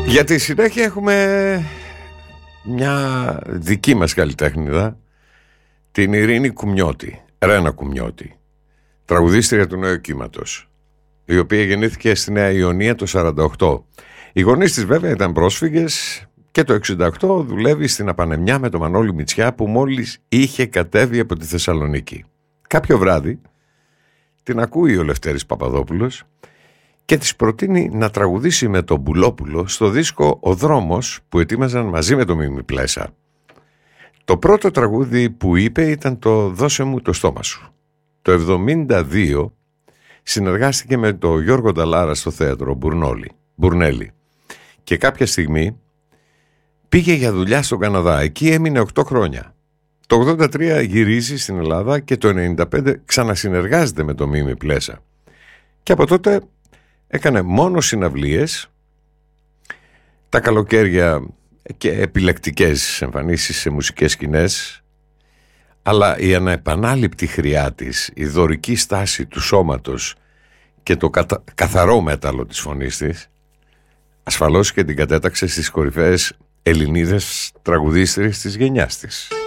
Για τη συνέχεια έχουμε μια δική μας καλλιτέχνηδα, την Ειρήνη Κουμιώτη, Ρένα Κουμιώτη, τραγουδίστρια του Νέου Κύματος, η οποία γεννήθηκε στη Νέα Ιωνία το 1948. Οι γονείς της βέβαια ήταν πρόσφυγες και το 1968 δουλεύει στην Απανεμιά με τον Μανώλη Μητσιά που μόλις είχε κατέβει από τη Θεσσαλονίκη. Κάποιο βράδυ την ακούει ο Λευτέρης Παπαδόπουλος και της προτείνει να τραγουδήσει με τον Μπουλόπουλο στο δίσκο «Ο Δρόμος» που ετοίμαζαν μαζί με τον Μίμη Πλέσα. Το πρώτο τραγούδι που είπε ήταν το «Δώσε μου το στόμα σου». Το 1972 συνεργάστηκε με τον Γιώργο Νταλάρα στο θέατρο Μπουρνέλη και κάποια στιγμή πήγε για δουλειά στον Καναδά. Εκεί έμεινε 8 χρόνια. Το 1983 γυρίζει στην Ελλάδα και το 1995 ξανασυνεργάζεται με τον Μίμη Πλέσα. Και από τότε έκανε μόνο συναυλίες, τα καλοκαίρια και επιλεκτικές εμφανίσεις σε μουσικές σκηνές, αλλά η αναεπανάληπτη χρειά της, η δωρική στάση του σώματος και το καθαρό μέταλλο της φωνής της ασφαλώς και την κατέταξε στις κορυφαίες Ελληνίδες τραγουδίστριες της γενιάς της.